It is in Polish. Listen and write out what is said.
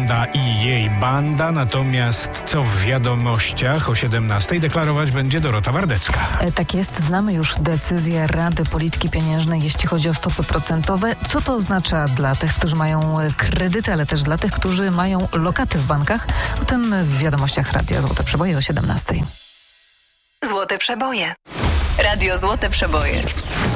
Wanda i jej banda, natomiast co w wiadomościach o 17:00 deklarować będzie Dorota Wardecka. Tak jest, znamy już decyzję Rady Polityki Pieniężnej, jeśli chodzi o stopy procentowe. Co to oznacza dla tych, którzy mają kredyty, ale też dla tych, którzy mają lokaty w bankach? O tym w wiadomościach Radia Złote Przeboje o 17:00. Złote Przeboje. Radio Złote Przeboje.